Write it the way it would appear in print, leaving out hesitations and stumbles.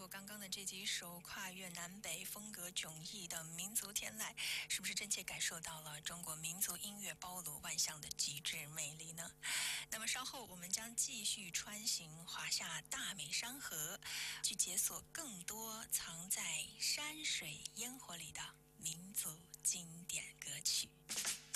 刚刚的这几首跨越南北、风格迥异的民族天籁，是不是真切感受到了中国民族音乐包罗万象的极致魅力呢？那么稍后我们将继续穿行华夏大美山河，去解锁更多藏在山水烟火里的民族经典歌曲。